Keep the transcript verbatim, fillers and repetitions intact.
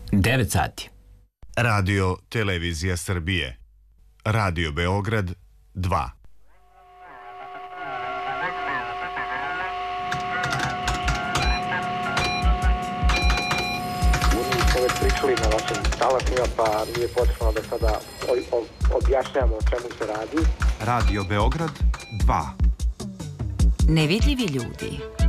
devet sati. Radio Televizija Srbije. Radio Beograd dva. Već pričali na vašim talasima, pa nije potrebno da sada objašnjamo o čemu se radi. Radio Beograd dva. Nevidljivi ljudi.